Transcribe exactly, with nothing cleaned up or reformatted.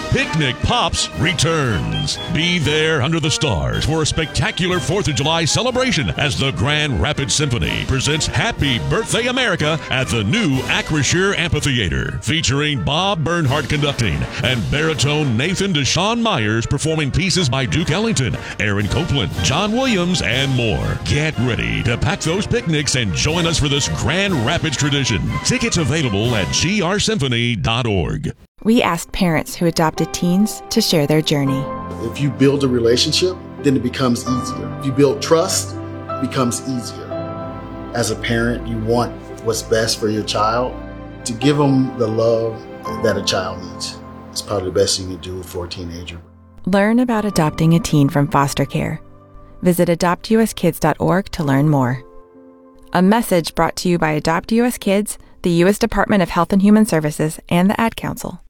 Picnic Pops returns. Be there under the stars for a spectacular fourth of July celebration as the Grand Rapids Symphony presents Happy Birthday America at the new Acrisure Amphitheater, featuring Bob Bernhardt conducting and baritone Nathan Deshawn Myers performing pieces by Duke Ellington, Aaron Copland, John Williams, and more. Get ready to pack those picnics and join us for this Grand Rapids tradition. Tickets available at g r symphony dot org. We asked parents who adopted teens to share their journey. If you build a relationship, then it becomes easier. If you build trust, it becomes easier. As a parent, you want what's best for your child. To give them the love that a child needs. It's probably the best thing you can do for a teenager. Learn about adopting a teen from foster care. Visit adopt u s kids dot org to learn more. A message brought to you by Adopt U S Kids, the U S Department of Health and Human Services, and the Ad Council.